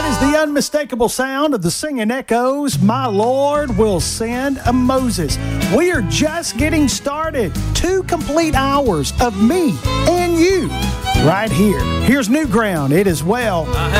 That is the unmistakable sound of the Singing Echoes. My Lord will send a Moses. We are just getting started. 2 complete hours of me and you right here. Here's New Ground. It is well.